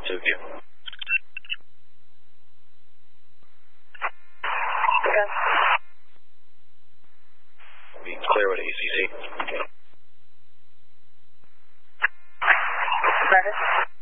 to view. Okay. Be clear at ACC. Service.